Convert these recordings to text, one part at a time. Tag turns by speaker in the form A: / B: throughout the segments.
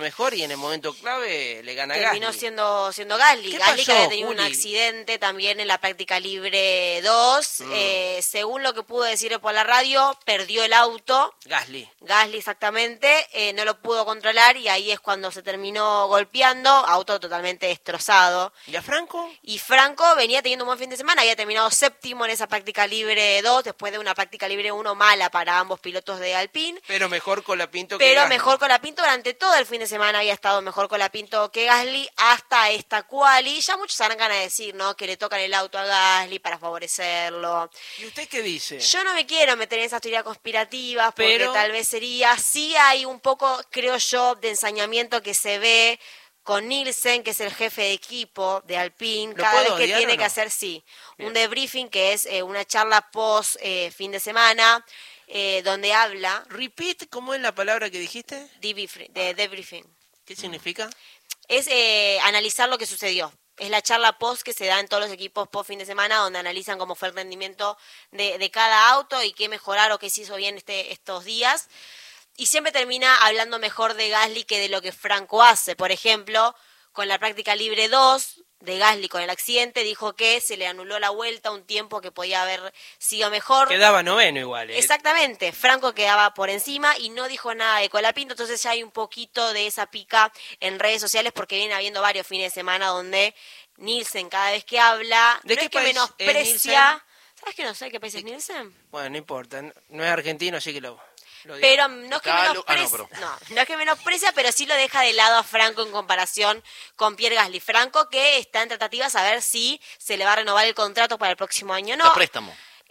A: mejor y en el momento clave le gana
B: terminó
A: Gasly.
B: siendo Gasly.
A: ¿Qué
B: Gasly que
A: pasó,
B: había tenido un
A: Juli?
B: accidente también en la práctica libre 2. Según lo que pudo decir por la radio, perdió el auto.
A: Gasly.
B: Gasly exactamente, no lo pudo controlar y ahí es cuando se terminó golpeando, auto totalmente destrozado.
A: ¿Y a Franco?
B: Y Franco venía teniendo un buen fin de semana, había terminado séptimo en esa práctica libre 2, después de una práctica libre 1 mala para ambos pilotos de Alpine.
A: Pero mejor Colapinto que
B: Pero
A: Gasly.
B: mejor Colapinto durante todo el fin de semana había estado mejor Colapinto que Gasly hasta esta quali. Ya muchos arrancan a decir, ¿no? Que le tocan el auto a Gasly para favorecerlo.
A: ¿Y usted qué dice?
B: Yo no me quiero meter en esas teorías conspirativas porque
A: Pero
B: tal vez sería, sí hay un poco, creo yo, de ensañamiento que se ve con Nielsen, que es el jefe de equipo de Alpine,
A: ¿Lo
B: cada vez
A: puedo
B: que
A: odiar
B: tiene
A: o
B: que
A: no?
B: hacer, sí,
A: Bien.
B: un debriefing, que es una charla post fin de semana, donde habla
A: Repeat, ¿cómo es la palabra que dijiste?
B: de debriefing.
A: ¿Qué significa?
B: Es analizar lo que sucedió. Es la charla post que se da en todos los equipos post fin de semana, donde analizan cómo fue el rendimiento de cada auto y qué mejorar o qué se hizo bien estos días. Y siempre termina hablando mejor de Gasly que de lo que Franco hace. Por ejemplo, con la práctica libre 2 de Gasly con el accidente, dijo que se le anuló la vuelta un tiempo que podía haber sido mejor.
A: Quedaba noveno igual.
B: Exactamente, Franco quedaba por encima y no dijo nada de Colapinto, entonces ya hay un poquito de esa pica en redes sociales porque viene habiendo varios fines de semana donde Nielsen cada vez que habla,
A: ¿De
B: no
A: qué
B: es que
A: país es
B: menosprecia,
A: Nielsen?
B: ¿sabes que no sé qué país es Nielsen?
A: Bueno, no importa. No es argentino, así que lo digo.
B: Pero no es que
C: Calo-
B: menosprecia,
C: no,
B: no es que menosprecia, pero sí lo deja de lado a Franco en comparación con Pierre Gasly. Franco que está en tratativas a ver si se le va a renovar el contrato para el próximo año. No,
C: Está préstamo.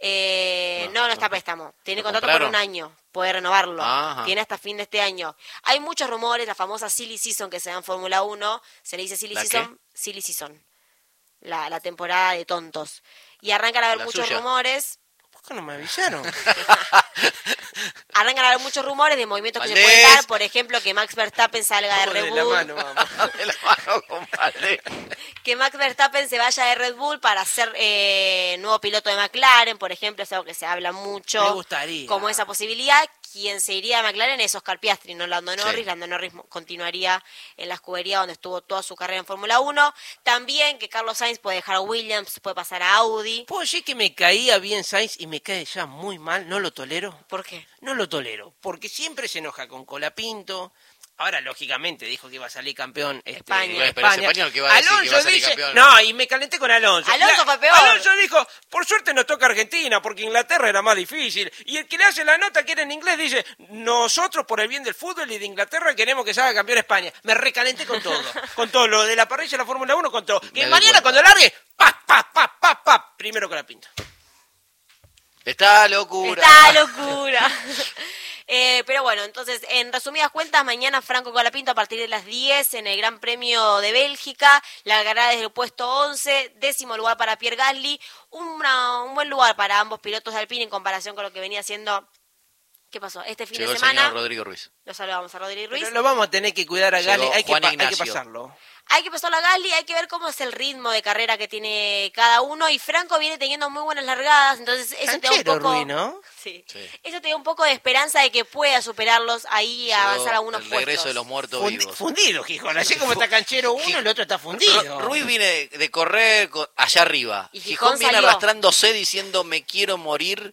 B: no está a préstamo. Tiene
C: ¿Lo
B: contrato por
C: compraron?
B: un año. Puede renovarlo.
C: Ajá.
B: Tiene hasta fin de este año. Hay muchos rumores, la famosa Silly Season que se da en Fórmula 1. Se le dice Silly
C: ¿La
B: Season. Silly Season. La temporada de tontos. Y arrancan a haber
C: La
B: muchos
C: suya.
B: rumores.
A: ¿Por qué no me avisaron?
B: Arrancan a haber muchos rumores de movimientos que se
C: Valdés.
B: pueden dar. Por ejemplo, que Max Verstappen salga de
A: Vamos
B: Red
A: de
B: Bull.
A: la mano, vamos.
C: De la mano con Valdés.
B: Que Max Verstappen se vaya de Red Bull para ser nuevo piloto de McLaren, por ejemplo, es algo que se habla mucho.
A: Me gustaría.
B: Como esa posibilidad. Quien se iría de McLaren es Oscar Piastri, no Lando Norris.
C: Sí.
B: Lando Norris continuaría en la escudería donde estuvo toda su carrera en Fórmula 1. También que Carlos Sainz puede dejar a Williams, puede pasar a Audi.
A: ¿Puedo decir que me caía bien Sainz y me cae ya muy mal? No lo tolero.
B: ¿Por qué?
A: No lo tolero, porque siempre se enoja con Colapinto. Ahora, lógicamente, dijo que iba a salir campeón
B: España.
C: Pero ese español que va a decir que va a salir campeón.
A: No, y me calenté con Alonso.
B: Alonso fue peor.
A: Alonso dijo, por suerte nos toca Argentina, porque Inglaterra era más difícil. Y el que le hace la nota, que era en inglés, dice, nosotros por el bien del fútbol y de Inglaterra queremos que se haga campeón España. Me recalenté con todo. Con todo lo de la parrilla de la Fórmula 1, con todo.
C: Me
A: Que
C: doy
A: mañana
C: cuenta.
A: cuando largue, pa, primero Colapinto.
C: Está locura.
B: ¡Está locura! Pero bueno, entonces, en resumidas cuentas, mañana Franco Colapinto a partir de las 10 en el Gran Premio de Bélgica, largará desde el puesto 11, 10º lugar para Pierre Gasly, un buen lugar para ambos pilotos de Alpine en comparación con lo que venía haciendo. ¿Qué pasó? Este fin
C: Llegó
B: de
C: el
B: semana,
C: señor Rodrigo Ruiz.
B: lo saludamos a Rodrigo Ruiz.
A: Pero lo vamos a tener que cuidar a
C: Llegó
A: Gali, hay
C: Juan
A: que
C: Ignacio.
A: pasarlo.
B: Hay que pasarlo a Gasly, hay que ver cómo es el ritmo de carrera que tiene cada uno, y Franco viene teniendo muy buenas largadas, entonces eso te da un
A: Canchero,
B: poco...
A: Ruiz, ¿no?
B: Sí.
C: Sí.
B: Eso te da un poco de esperanza de que pueda superarlos ahí y
C: Llegó
B: avanzar a unos
C: el
B: puestos.
C: regreso de los muertos vivos.
A: Fundido, Gijón. Así como está canchero uno, el otro está fundido.
C: Ruiz viene de correr allá arriba.
B: Y
C: Gijón
B: Gijón
C: viene
B: salió.
C: arrastrándose diciendo me quiero morir.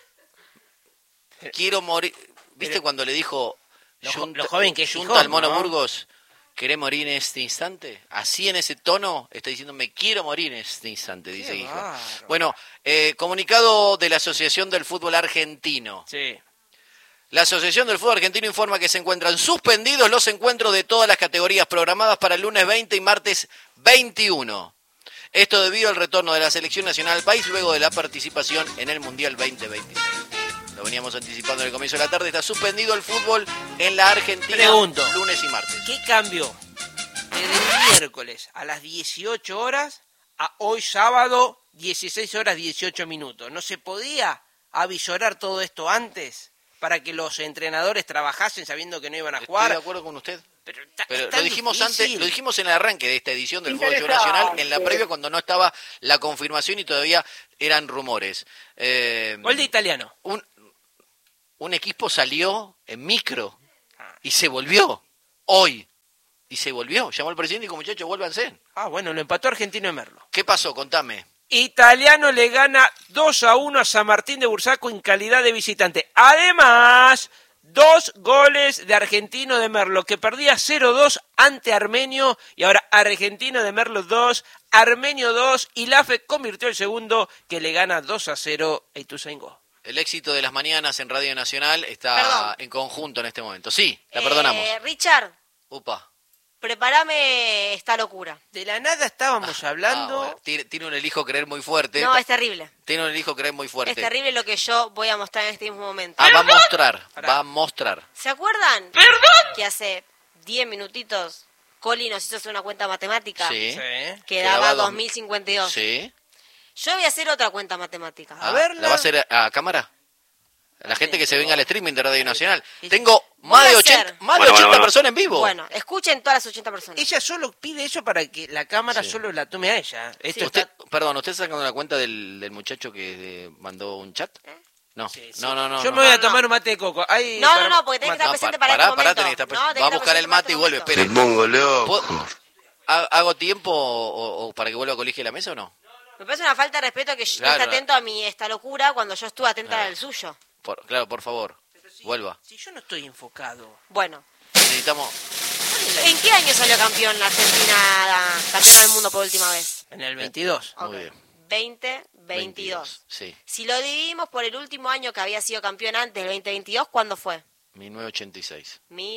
C: Quiero morir. ¿Viste cuando le dijo
A: lo joven que es
C: Junta
A: Gijón,
C: al Mono
A: ¿no?
C: Burgos? ¿Querés morir en este instante? Así en ese tono está diciendo me quiero morir en este instante, dice Gijón.
A: bárbaro.
C: Bueno, comunicado de la Asociación del Fútbol Argentino.
A: Sí.
C: La Asociación del Fútbol Argentino informa que se encuentran suspendidos los encuentros de todas las categorías programadas para el lunes 20 y martes 21. Esto debido al retorno de la selección nacional al país luego de la participación en el Mundial 2026. Lo veníamos anticipando en el comienzo de la tarde. Está suspendido el fútbol en la Argentina
A: Pregunto.
C: lunes y martes.
A: ¿Qué cambió desde el miércoles a las 18 horas a hoy sábado 16 horas 18 minutos? ¿No se podía avisorar todo esto antes para que los entrenadores trabajasen sabiendo que no iban a
C: Estoy
A: jugar?
C: de acuerdo con usted.
A: Pero
C: Pero
A: es
C: lo
A: tan
C: dijimos
A: difícil.
C: antes, lo dijimos en el arranque de esta edición del Fútbol Nacional, en la previa cuando no estaba la confirmación y todavía eran rumores.
A: Gol de Italiano.
C: Un equipo salió en micro y se volvió hoy. Y se volvió, llamó al presidente y dijo, muchachos, vuélvanse.
A: Ah, bueno, lo empató Argentino de Merlo.
C: ¿Qué pasó? Contame.
A: Italiano le gana 2-1 a San Martín de Bursaco en calidad de visitante. Además, 2 goles de Argentino de Merlo, que perdía 0-2 ante Armenio, y ahora Argentino de Merlo 2, Armenio 2, y Lafe convirtió el segundo, que le gana 2-0 a Ituzaingó.
C: El éxito de las mañanas en Radio Nacional está
B: Perdón.
C: en conjunto en este momento. Sí, la perdonamos.
B: Richard,
C: Upa.
B: prepárame esta locura.
A: De la nada estábamos hablando...
C: Bueno, tiene un elijo creer muy fuerte.
B: No, es terrible.
C: Tiene un elijo creer muy fuerte.
B: Es terrible lo que yo voy a mostrar en este mismo momento.
C: Va a mostrar,
A: Pará.
C: va a mostrar.
B: ¿Se acuerdan? Que hace 10 minutitos Coli nos hizo hacer una cuenta matemática
C: Sí.
A: Sí.
B: que daba
C: Quedaba
B: 2052.
C: Sí.
B: Yo voy a hacer otra cuenta matemática.
A: A verla.
C: ¿La va a hacer a cámara? A la gente que se venga al streaming de Radio Nacional.
A: Sí.
C: Tengo
B: Voy
C: más
B: a
C: de
B: hacer.
C: 80, más de 80 personas en vivo.
B: Bueno, escuchen todas las 80 personas.
A: Ella solo pide eso para que la cámara
C: Sí.
A: solo la tome a ella. Esto
C: Usted,
A: está...
C: perdón, ¿usted está sacando la cuenta del muchacho que mandó un chat? No,
A: Sí, sí.
C: no.
A: Yo
C: no.
A: me voy a
B: No,
A: tomar
B: no.
A: un mate de coco. Ahí
B: No,
A: para-
B: no, no, porque tenés que estar
C: No,
B: presente
C: pará,
B: para este
C: pará,
B: momento.
C: tenés que estar presente.
B: No, tenés
C: Va a
B: que estar
C: buscar el
B: presente para
C: mate y
B: este
C: vuelve,
B: momento.
C: espere.
D: Me pongo loco.
C: ¿Hago tiempo o para que vuelva a colegio la mesa o no?
B: Me parece una falta de respeto que no
C: Claro.
B: esté atento a esta locura cuando yo estuve atenta
C: Claro.
B: al suyo.
C: Claro, por favor, vuelva.
A: Si yo no estoy enfocado.
B: Bueno,
C: Necesitamos...
B: ¿en qué año salió campeón la Argentina, campeón del mundo por última vez?
A: En el 22.
C: Muy
B: Ok.
C: bien.
B: 2022.
C: Sí,
B: Si lo dividimos por el último año que había sido campeón antes del 2022, ¿cuándo fue?
C: 1986.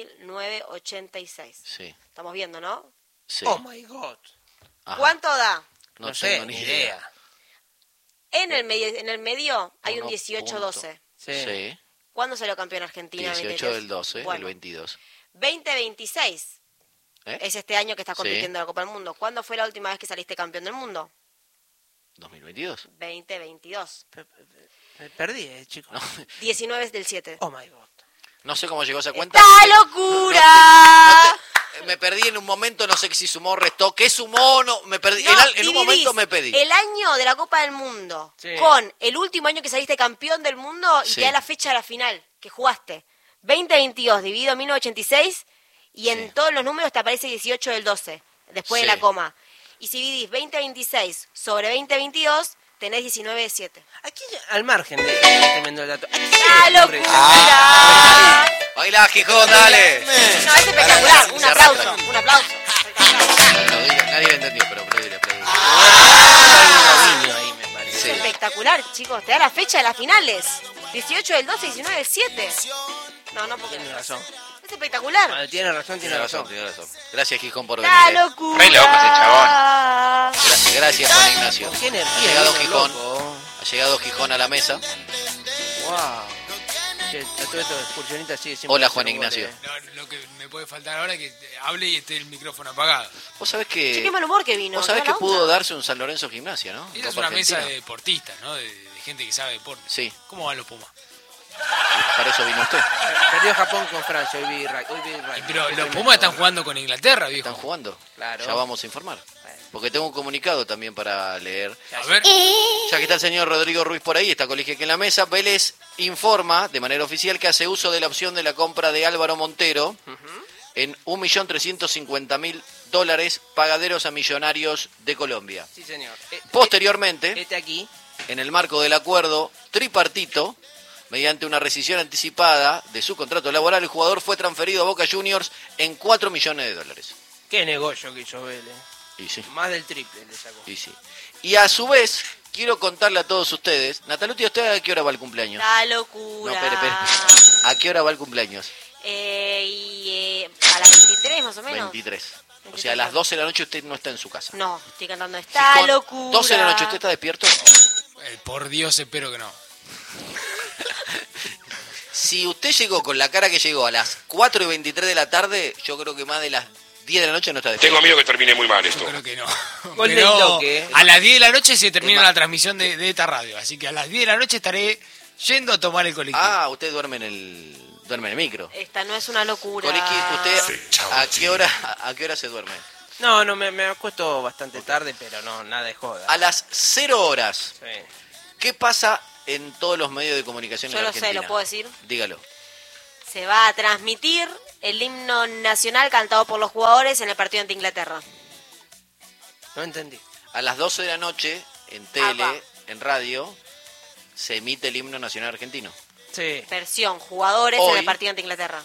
B: 1986.
C: Sí,
B: Estamos viendo, ¿no?
C: sí.
A: Oh my God.
C: Ajá.
B: ¿Cuánto da?
C: No,
A: No sé,
C: tengo ni idea.
B: En el medio hay un
C: 1
B: 18-12.
A: Sí.
C: Sí.
B: ¿Cuándo salió campeón Argentina?
C: 18 del 12,
B: Bueno,
C: el 22.
B: 2026
C: ¿Eh?
B: es este año que estás
C: Sí.
B: compitiendo en la Copa del Mundo. ¿Cuándo fue la última vez que saliste campeón del mundo?
C: 2022.
B: 2022.
A: Me perdí, chico.
B: 19 del 7.
A: Oh my God.
C: No sé cómo llegó esa cuenta.
B: ¡Esta locura!
C: Me perdí en un momento, no sé si sumó o restó. ¿Qué sumó? No, me perdí.
B: No,
C: en un
B: dividís
C: momento me pedí.
B: el año de la Copa del Mundo
A: Sí.
B: con el último año que saliste campeón del mundo y
C: Sí.
B: te da la fecha de la final que jugaste. 2022 dividido en 1986 y en
C: Sí.
B: todos los números te aparece 18 del 12 después
C: Sí.
B: de la coma. Y si dividís 2026 sobre 2022 tenés 19 de 7.
A: Aquí, al margen de tremendo el dato.
B: ¡La locura!
C: Baila, Gijón, dale.
B: No, es espectacular. Un
C: Se
B: aplauso,
C: arrastra.
B: un aplauso. Espectacular.
C: Nadie lo entendió, pero aplaudirle.
A: Hay un ahí, me parece.
C: Sí.
B: Espectacular, chicos. Te da la fecha de las finales. 18 del 12, 19 del 7. No, no, porque
A: Tiene razón.
B: es espectacular.
A: Cuando tiene razón, tiene razón.
C: Tiene razón. Gracias, Gijón, por venir.
B: ¡La
C: eh.
B: locura!
D: Re loco ese chabón.
C: Gracias, Juan Ignacio.
A: Qué energía.
C: Ha llegado
A: vino,
C: Gijón.
A: loco.
C: Ha llegado Gijón a la mesa.
A: Wow. Che, a todo esto de excursionista sigue siempre.
C: Hola, Juan Ignacio.
E: No, lo que me puede faltar ahora es que hable y esté el micrófono apagado.
C: Vos sabés
B: Che, qué
C: que...
B: mal humor que vino.
C: Vos sabés
B: qué
C: que
B: mala
C: pudo
B: onda.
C: darse un San Lorenzo Gimnasia, ¿no?
E: Esta es
C: Copa
E: una mesa
C: Argentina.
E: de deportistas, ¿no? De gente que sabe deporte.
C: Sí.
E: ¿Cómo van los Pumas?
C: Para eso vino usted.
A: Perdió Japón con Francia. Hoy vi rugby.
E: Pero los Pumas están jugando con Inglaterra, viejo.
C: ¿Están jugando?
A: Claro.
C: Ya vamos a informar. Porque tengo un comunicado también para leer.
E: A ver,
C: Ya que está el señor Rodrigo Ruiz por ahí, está Colegio aquí en la mesa, Vélez informa de manera oficial que hace uso de la opción de la compra de Álvaro Montero en $1.350.000 pagaderos a Millonarios de Colombia.
A: Sí, señor.
C: Posteriormente,
A: Este aquí.
C: en el marco del acuerdo tripartito, mediante una rescisión anticipada de su contrato laboral, el jugador fue transferido a Boca Juniors en $4 millones.
A: Qué negocio que hizo Vélez.
C: Y sí,
A: Más del triple le sacó.
C: y sí. Y a su vez, quiero contarle a todos ustedes, Nataluti, ¿usted a qué hora va el cumpleaños?
B: La
C: No,
B: locura.
C: espere. ¿A qué hora va el cumpleaños?
B: A las 23 más o menos.
C: 23. O sea, a las 12 de la noche usted no está en su casa.
B: No, estoy cantando esta
C: Gijón,
B: locura.
C: 12 de la noche, ¿usted está despierto?
E: por Dios, espero que no.
C: Si usted llegó con la cara que llegó a las 4:23 de la tarde, yo creo que más de las 10 de la noche no está despierto.
D: Tengo miedo que termine muy mal esto.
E: Yo creo que no.
A: Gol del
E: Pero
A: toque.
E: a las 10 de la noche se termina
C: Es más-
E: la transmisión de esta radio. Así que a las 10 de la noche estaré yendo a tomar el colectivo.
C: Ah, usted duerme en el micro.
B: Esta no es una locura.
C: Coliqui, ¿usted
D: Sí, chao,
C: a qué hora se duerme?
A: No, me acuesto bastante tarde, pero no, nada de joda.
C: A las 0 horas.
A: Sí.
C: ¿Qué pasa en todos los medios de comunicación
B: Yo
C: en
B: lo
C: Argentina?
B: sé, ¿lo puedo decir?
C: Dígalo.
B: Se va a transmitir el himno nacional cantado por los jugadores en el partido ante Inglaterra.
A: No entendí.
C: A las 12 de la noche, en tele, en radio, se emite el himno nacional argentino.
A: Sí.
B: Versión, jugadores
C: Hoy.
B: en el partido ante Inglaterra.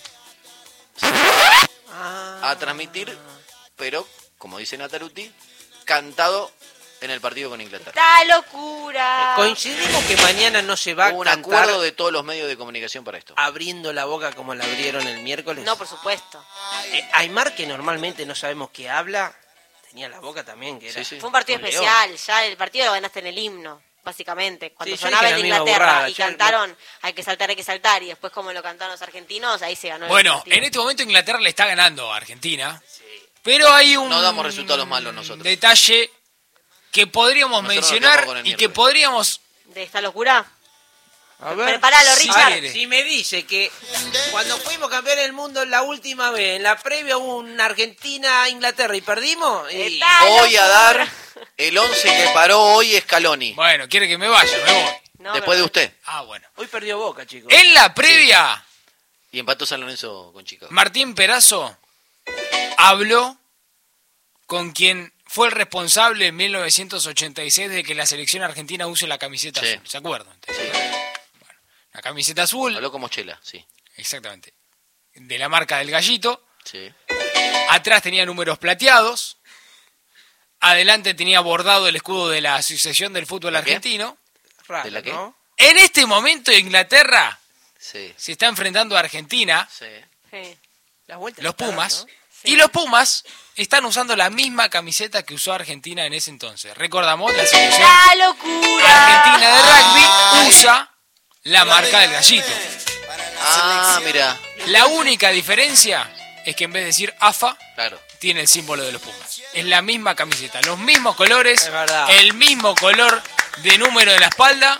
C: A transmitir, pero, como dice Nataluti, cantado en el partido con Inglaterra.
B: ¡Esta locura!
A: Coincidimos que mañana no se va a
C: Hubo un
A: cantar
C: acuerdo de todos los medios de comunicación para esto.
A: abriendo la boca como la abrieron el miércoles.
B: No, por supuesto.
A: Aymar, que normalmente no sabemos qué habla, tenía la boca también, que era...
C: Sí, sí.
B: Fue un partido
A: un león.
B: especial, ya el partido lo ganaste en el himno, básicamente. Cuando
A: Sí, yo
B: sonaba
A: dije
B: el de
A: la misma
B: Inglaterra
A: burrada,
B: y
A: yo
B: cantaron hay que saltar, y después como lo cantaron los argentinos, ahí se ganó el
E: Bueno,
B: partido.
E: en este momento Inglaterra le está ganando a Argentina, pero hay un
C: No damos resultados malos nosotros.
E: detalle que podríamos
C: Nosotros nos
E: mencionar
C: quedamos con el
E: y que
C: miércoles.
E: podríamos...
B: ¿De esta locura?
A: A ver.
B: Prepáralo,
E: Sí,
B: Richard.
E: quiere.
A: Si me dice que cuando fuimos campeones del mundo la última vez, en la previa hubo una Argentina-Inglaterra y perdimos, y...
B: Está
C: Voy a
B: locura.
C: dar el 11 que paró hoy Scaloni.
E: Bueno, quiere que me vaya, me voy.
B: No,
C: Después de usted.
E: Ah, bueno.
A: Hoy perdió Boca, chicos.
E: En la previa,
C: Y empató San Lorenzo con Chicago.
E: Martín Perazo habló con quien fue el responsable en 1986 de que la selección argentina use la camiseta
C: Sí.
E: azul. ¿Se acuerdan?
C: Sí.
E: Bueno, la camiseta azul,
C: Habló como Chela, sí.
E: exactamente, de la marca del Gallito.
C: Sí.
E: Atrás tenía números plateados. Adelante tenía bordado el escudo de la Asociación del Fútbol
C: ¿La qué?
E: Argentino.
A: Raro,
C: ¿De la qué?
A: ¿no?
E: En este momento Inglaterra
C: Sí.
E: se está enfrentando a Argentina,
C: Sí.
B: Sí.
A: Las vueltas
E: los
A: que está
E: Pumas,
A: dando, ¿no?
E: y los Pumas están usando la misma camiseta que usó Argentina en ese entonces. Recordamos, la selección
B: ¡La locura!
E: argentina de rugby usa la marca del Gallito.
C: Ah, mira.
E: La única diferencia es que en vez de decir AFA,
C: Claro.
E: tiene el símbolo de los Pumas. Es la misma camiseta, los mismos colores,
A: Es verdad.
E: el mismo color de número de la espalda,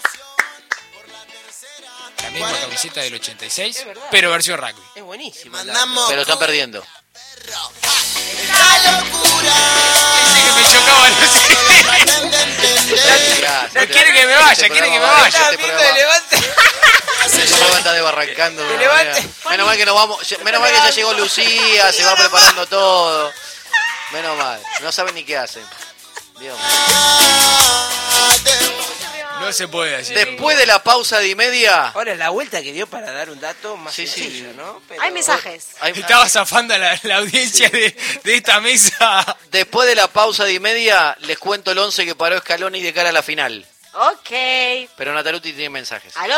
E: la misma camiseta del 86,
A: Es verdad.
E: pero versión rugby.
A: Es buenísimo.
C: Pero están perdiendo.
E: Pensé que me chocaba, no sé. No quiere que me vaya, quiere que me vaya.
A: Estaba viendo de Levante.
C: Este programa está desbarrancando. de una
A: levante.
C: manera. Menos mal que nos vamos. Menos mal que ya llegó Lucía, se va preparando todo. Menos mal. No saben ni qué hacen. Dios mío.
E: No se puede decir.
C: Después de la pausa de y media.
A: Ahora, la vuelta que dio para dar un dato más
C: Sí, sí.
A: sencillo, ¿no? Pero-
B: Hay mensajes.
C: Hay-
E: Estaba zafando a la audiencia de esta mesa.
C: Después de la pausa de y media, les cuento el 11 que paró Scaloni de cara a la final.
B: Ok.
C: Pero Nataluti tiene mensajes.
B: Al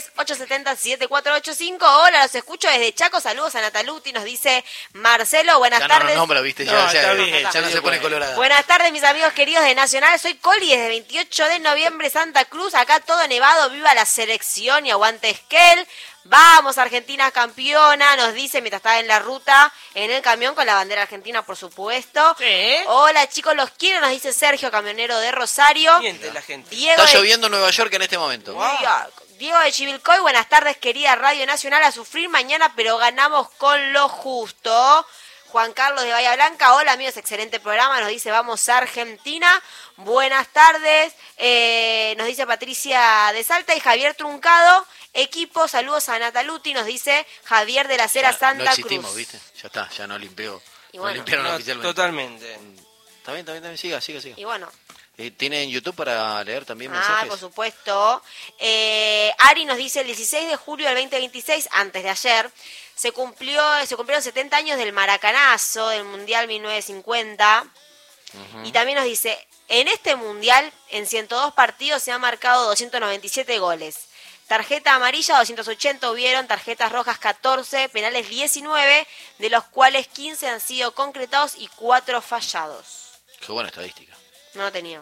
B: 11-3-870-7485. Hola, los escucho desde Chaco. Saludos a Nataluti. Nos dice Marcelo. Buenas
C: Ya no nos
B: tardes.
C: nombra, viste, ya,
A: No,
C: ya,
A: está bien,
C: ya no se pone colorada.
B: Buenas tardes, mis amigos queridos de Nacional. Soy Coli desde 28 de noviembre, Santa Cruz. Acá todo nevado. Viva la selección y aguante Esquel. Vamos, Argentina campeona, nos dice mientras está en la ruta, en el camión con la bandera argentina, por supuesto.
A: Sí.
B: Hola, chicos, los quiero, nos dice Sergio, camionero de Rosario.
A: Miente la gente.
B: Diego
C: Está
B: de,
C: lloviendo en Nueva York en este momento.
A: Wow.
B: Diego de Chivilcoy, buenas tardes, querida Radio Nacional, a sufrir mañana, pero ganamos con lo justo. Juan Carlos de Bahía Blanca, hola amigos, excelente programa, nos dice vamos Argentina. Buenas tardes, nos dice Patricia de Salta y Javier Truncado. Equipo, saludos a Nataluti, nos dice Javier de la Cera
C: Ya
B: Santa
C: no existimos,
B: Cruz.
C: ¿viste? Ya está, ya no limpió.
B: Y
C: No
B: bueno.
C: limpiaron
A: No,
C: oficialmente.
A: totalmente.
C: Está bien, siga.
B: Y bueno,
C: ¿Tienen YouTube para leer también
B: ah,
C: mensajes?
B: por supuesto. Ari nos dice el 16 de julio del 2026, antes de ayer, se cumplieron 70 años del maracanazo, del Mundial 1950. Y también nos dice, en este Mundial, en 102 partidos se han marcado 297 goles. Tarjeta amarilla 280 hubieron, tarjetas rojas 14, penales 19, de los cuales 15 han sido concretados y 4 fallados.
C: Qué buena estadística.
B: No lo tenía.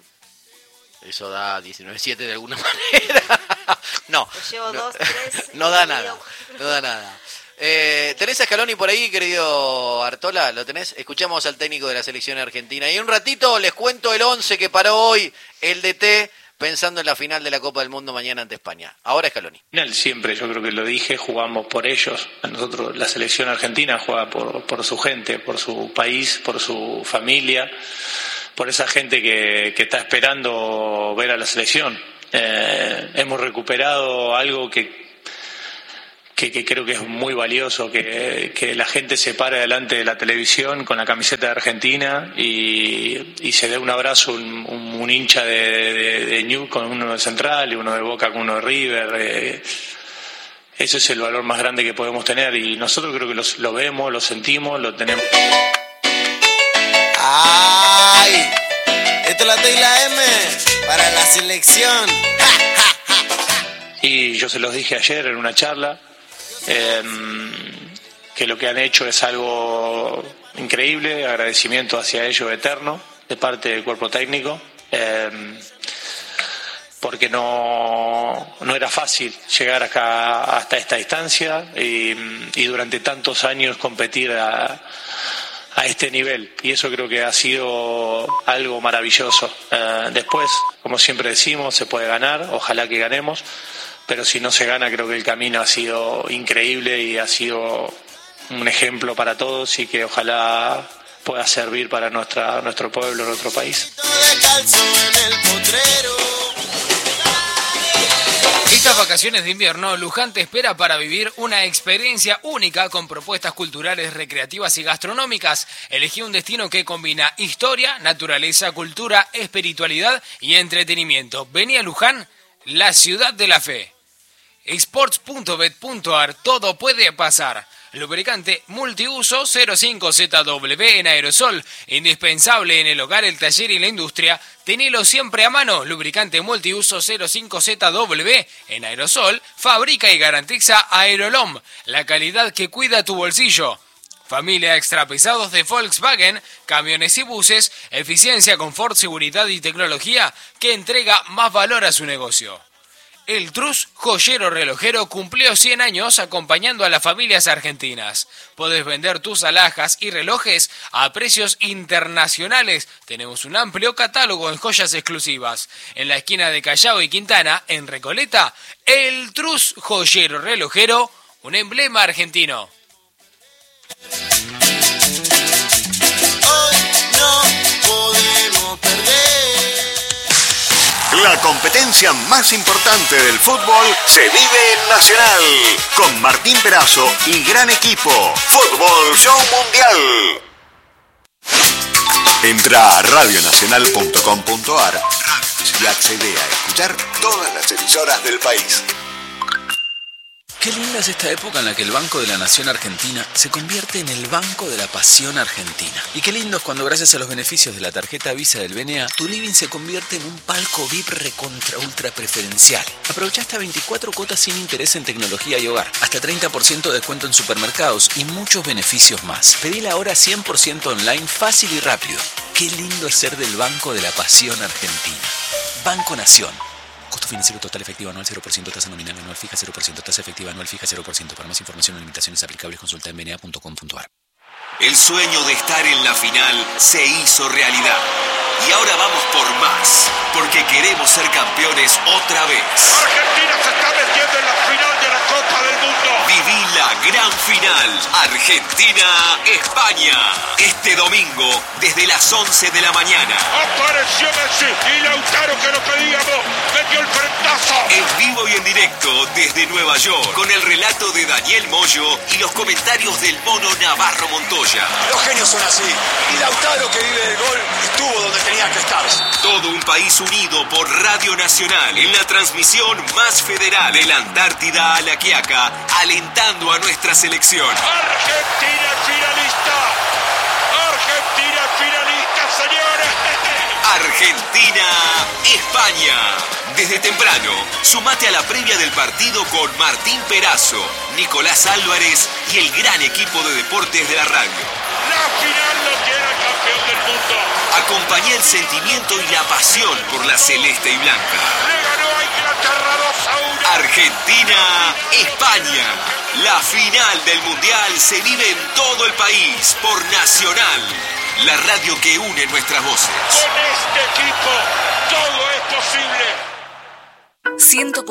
C: Eso da 19-7 de alguna manera. No.
B: Pues llevo
C: no,
B: 2, 3.
C: no da nada. No da nada. ¿Tenés a Scaloni por ahí, querido Artola? ¿Lo tenés? Escuchamos al técnico de la selección argentina. Y un ratito les cuento el 11 que paró hoy el DT pensando en la final de la Copa del Mundo mañana ante España. Ahora Scaloni.
F: Siempre, yo creo que lo dije, jugamos por ellos. A nosotros, la selección argentina juega por su gente, por su país, por su familia, por esa gente que está esperando ver a la selección. Hemos recuperado algo que que creo que es muy valioso, que la gente se pare delante de la televisión con la camiseta de Argentina y se dé un abrazo, un hincha de Newell's con uno de Central y uno de Boca con uno de River. Ese es el valor más grande que podemos tener y nosotros creo que lo vemos, lo sentimos, lo tenemos.
G: ¡Ay! Esto es la T y la M para la selección.
F: Y yo se los dije ayer en una charla, que lo que han hecho es algo increíble, agradecimiento hacia ellos eterno de parte del cuerpo técnico, porque no era fácil llegar acá hasta esta distancia y durante tantos años competir a este nivel, y eso creo que ha sido algo maravilloso. Después, como siempre decimos, se puede ganar, ojalá que ganemos, pero si no se gana, creo que el camino ha sido increíble y ha sido un ejemplo para todos y que ojalá pueda servir para nuestro pueblo, nuestro país.
E: Estas vacaciones de invierno, Luján te espera para vivir una experiencia única con propuestas culturales, recreativas y gastronómicas. Elegí un destino que combina historia, naturaleza, cultura, espiritualidad y entretenimiento. Vení a Luján, la ciudad de la fe. Sports.bet.ar, todo puede pasar. Lubricante multiuso 05ZW en aerosol, indispensable en el hogar, el taller y la industria. Tenelo siempre a mano. Lubricante multiuso 05ZW en aerosol, fabrica y garantiza Aerolom, la calidad que cuida tu bolsillo. Familia extra pesados de Volkswagen, camiones y buses, eficiencia, confort, seguridad y tecnología que entrega más valor a su negocio. El Trus Joyero Relojero cumplió 100 años acompañando a las familias argentinas. Podés vender tus alhajas y relojes a precios internacionales. Tenemos un amplio catálogo en joyas exclusivas. En la esquina de Callao y Quintana, en Recoleta, el Trus Joyero Relojero, un emblema argentino.
G: Hoy no podemos perder.
H: La competencia más importante del fútbol se vive en Nacional, con Martín Perazo y gran equipo. Fútbol Show Mundial. Entra a radionacional.com.ar y accede a escuchar todas las emisoras del país.
I: Qué linda es esta época en la que el Banco de la Nación Argentina se convierte en el Banco de la Pasión Argentina. Y qué lindo es cuando gracias a los beneficios de la tarjeta Visa del BNA, tu living se convierte en un palco VIP recontra ultra preferencial. Aprovecha hasta 24 cuotas sin interés en tecnología y hogar, hasta 30% de descuento en supermercados y muchos beneficios más. Pedila ahora 100% online, fácil y rápido. Qué lindo es ser del Banco de la Pasión Argentina. Banco Nación. Costo financiero total efectivo anual 0%, tasa nominal anual fija 0%, tasa efectiva anual fija 0%. Para más información o limitaciones aplicables consulta en bna.com.ar.
J: El sueño de estar en la final se hizo realidad. Y ahora vamos por más, porque queremos ser campeones otra vez.
D: Argentina se está metiendo en la final de la Copa del Mundo.
J: Viví la gran final Argentina-España. Este domingo, desde las 11 de la mañana.
D: Apareció Messi y Lautaro, que lo pedíamos, metió el frentazo.
J: En vivo y en directo desde Nueva York, con el relato de Daniel Moyo y los comentarios del mono Navarro Montoya.
K: Los genios son así. Y Lautaro, que vive del gol, estuvo donde tenía que estar.
J: Todo un país unido por Radio Nacional en la transmisión más federal de la Antártida a la Quiaca, alentando a nuestra selección.
D: Argentina finalista. Argentina finalista, señores.
J: Argentina-España. Desde temprano, sumate a la previa del partido con Martín Perazo, Nicolás Álvarez y el gran equipo de deportes de la radio.
D: La final lo tiene el campeón del mundo.
J: Acompañá el sentimiento y la pasión por la celeste y blanca.
D: Le ganó a Inglaterra 2-1.
J: Argentina-España. La final del Mundial se vive en todo el país por Nacional, la radio que une nuestras voces.
D: Con este equipo todo es posible.